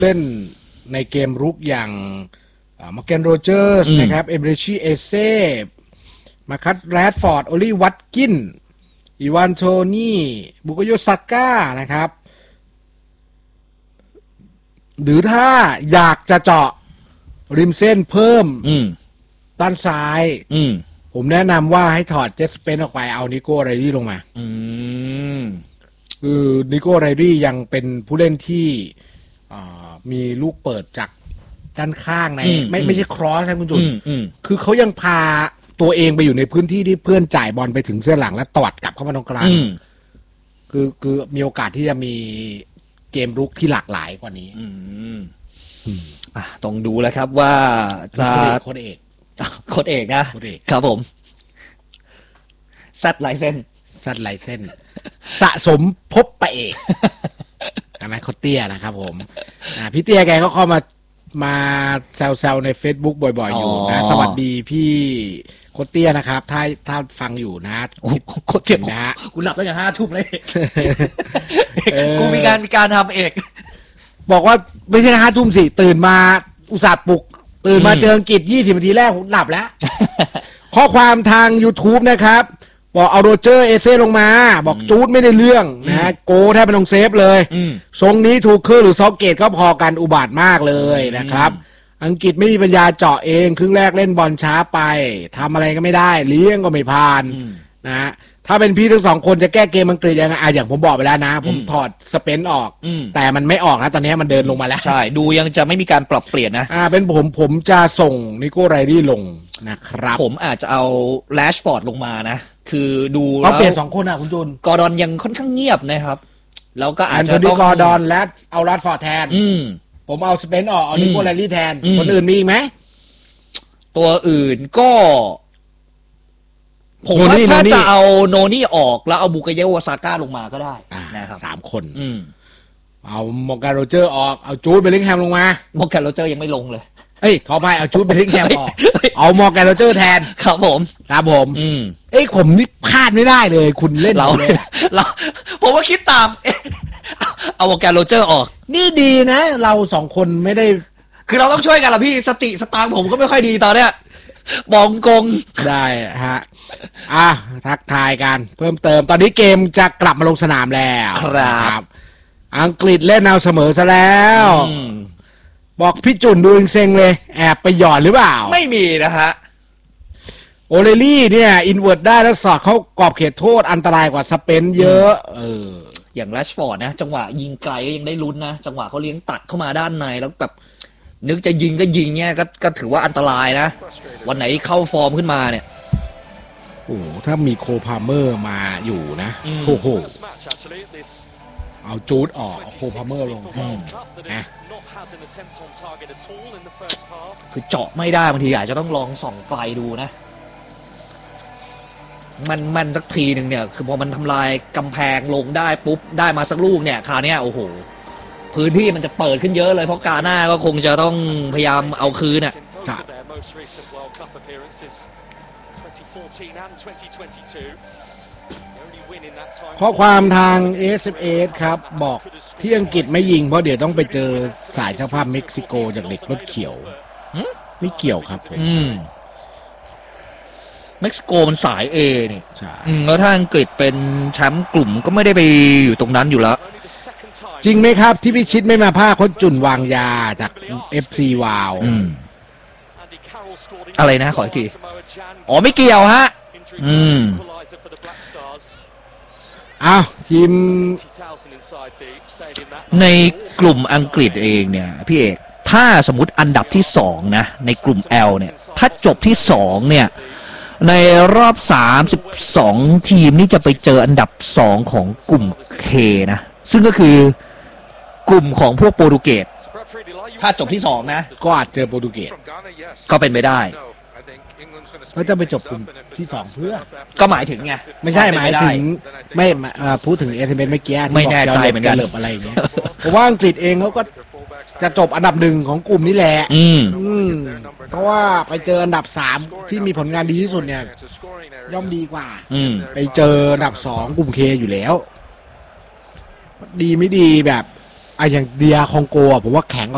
เล่นในเกมรุกอย่างมอร์แกนโรเจอร์สนะครับเอเบรชีเอเซ่มาคัตแรดฟอร์ดโอลี่วัตกินอีวานโทนี่บุโกโยซาก้านะครับหรือถ้าอยากจะเจาะริมเส้นเพิ่มด้านซ้ายผมแนะนำว่าให้ถอดเจสเปนออกไปเอานิโก้ไรดี้ลงมาคือนิโก้ไรดี้ยังเป็นผู้เล่นที่มีลูกเปิดจากด้านข้างในไม่ใช่ครอสนะคุณจุนคือเขายังพาตัวเองไปอยู่ในพื้นที่ที่เพื่อนจ่ายบอลไปถึงเส้นหลังแล้วตอดกลับเข้ามาตรงกลางคือมีโอกาสที่จะมีเกมรุกที่หลากหลายกว่านี้ต้องดูแล้วครับว่าจะโค้ชเอกนะครับผมซัดลายเส้นสะสมพบปะเอกใช่ไหมโคเตี้ยนะครับผมพี่เตี้ยแกก็เข้ามาแซวๆใน Facebook บ่อยๆอยู่นะสวัสดีพี่โคเตี้ยนะครับถ้าฟังอยู่นะโคเตี้ยนะฮะกูหลับตั้งแต่5 ทุ่มเลยกูมีการทำเอกบอกว่าไม่ใช่5 ทุ่มสิตื่นมาอุตส่าห์ปลุกตื่นมาเจออังกฤษ20 นาทีแรกผมหลับแล้ว ข้อความทาง YouTube นะครับบอกเอาโรเจอร์เอเซ่ลงมาบอกจูดไม่ได้เรื่องนะโกแทบไม่ต้องเซฟเลยทรงนี้ถูกคือหรือซอกเกตก็พอกันอุบาทมากเลยนะครับอังกฤษไม่มีปัญญาเจาะเองครึ่งแรกเล่นบอลช้าไปทำอะไรก็ไม่ได้เลี้ยงก็ไม่ผ่านนะถ้าเป็นพี่ทั้งสองคนจะแก้เกมอังกฤษยังไงอย่างผมบอกไปแล้วนะผมถอดสเปนออกแต่มันไม่ออกนะตอนนี้มันเดินลงมาแล้วใช่ดูยังจะไม่มีการปรับเปลี่ยนนะเป็นผมจะส่งนิโก้ไรดี้ลงนะครับผมอาจจะเอาแรชฟอร์ดลงมานะคือดูแล้วเปลี่ยน2 คนคุณจุนกอร์ดอนยังค่อนข้างเงียบนะครับแล้วก็อาจจะต้องกอร์ดอนและเอาแรชฟอร์ดแทนผมเอาสเปนออกเอานิโก้ไรดี้แทนคนอื่นมีอีกไหมตัวอื่นก็ผมว่าถ้าจะเอาโนนี่ออกแล้วเอาบุกเยวาซาก้าลงมาก็ได้นะครับ 3 คนเอามอร์แกนโรเจอร์ออกเอาจูดเบลลิงแฮมลงมามอร์แกนโรเจอร์ยังไม่ลงเลยขออภัยเอาจูดเบลลิงแฮมออกเอามอร์แกนโรเจอร์แทนครับผมผมนี่พลาดไม่ได้เลยคุณเล่นเราผมว่าคิดตามเอามอร์แกนโรเจอร์ออกนี่ดีนะเรา2 คนไม่ได้คือเราต้องช่วยกันล่ะพี่สติสตางค์ผมก็ไม่ค่อยดีตอนเนี้ยบองกงได้ฮะทักทายกันเพิ่มเติมตอนนี้เกมจะกลับมาลงสนามแล้วครับอังกฤษเล่นเอาเสมอซะแล้วบอกพี่จุนดูเซ็งเลยแอบไปหยอดหรือเปล่าไม่มีนะฮะโอเลลี่เนี่ยอินเวิร์ดได้แล้วสอดเข้ากรอบเขตโทษอันตรายกว่าสเปนเยอะอย่างแรชฟอร์ดนะจังหวะยิงไกลก็ยังได้ลุ้นนะจังหวะเขาเลี้ยงตัดเข้ามาด้านในแล้วแบบนึกจะยิงก็ยิงเนี่ยก็ถือว่าอันตรายนะวันไหนเข้าฟอร์มขึ้นมาเนี่ยถ้ามีโคพาเมอร์มาอยู่นะโอ้โหเอาจูดออกเอาโคพาเมอร์ลงนะคือเจาะไม่ได้บางทีอาจจะต้องลองส่องไกลดูนะมันสักทีหนึ่งเนี่ยคือพอมันทำลายกำแพงลงได้ปุ๊บได้มาสักลูกเนี่ยคราวนี้โอ้โหพื้นที่มันจะเปิดขึ้นเยอะเลยเพราะกาหน้าก็คงจะต้องพยายามเอาคืนน่ะข้อความทาง SMS ครับบอกที่อังกฤษไม่ยิงเพราะเดี๋ยวต้องไปเจอสายเจ้าภาพเม็กซิโกจากเด็กรถเขียวไม่เกี่ยวครับผมเม็กซิโกมันสาย A นี่แล้วถ้าอังกฤษเป็นแชมป์กลุ่มก็ไม่ได้ไปอยู่ตรงนั้นอยู่แล้วจริงไหมครับที่พิชิตไม่มาพาโค้ชจุนวางยาจาก FC วาวอะไรนะขออีกทีไม่เกี่ยวฮะทีมในกลุ่มอังกฤษเองเนี่ยพี่เอกถ้าสมมติอันดับที่2นะในกลุ่ม L เนี่ยถ้าจบที่2เนี่ยในรอบ32ทีมนี่จะไปเจออันดับ2ของกลุ่ม K นะซึ่งก็คือกลุ่มของพวกโปรตุเกสถ้าจบที่2นะก็อาจเจอโปรตุเกสก็เป็นไปได้ก็จะไปจบกลุ่มที่2เพื่อก็หมายถึงไงไม่ใช่หมายถึงไม่พูดถึงSMSเมื่อกี้ไม่แน่ใจเหมือนกันอะไรอย่างเงี้ยเพราะว่าอังกฤษเองเขาก็จะจบอันดับ1ของกลุ่มนี่แหละเพราะว่าไปเจออันดับ3ที่มีผลงานดีที่สุดเนี่ยย่อมดีกว่าไปเจออันดับ2กลุ่ม K อยู่แล้วดีไม่ดีแบบอย่างเดียคองโกผมว่าแข็งกว่า